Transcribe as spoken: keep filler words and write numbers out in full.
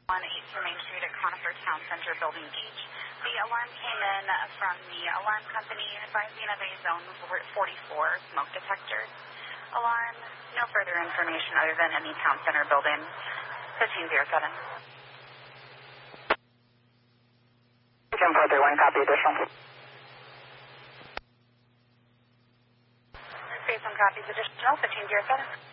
on eighth Main Street at Conifer Town Center, Building H. The alarm came in from the alarm company advising of a zone forty-four smoke detector alarm. No further information other than in the Town Center building. fifteen oh seven. Jim four three one, copy additional. Based on copies additional, fifteen oh seven.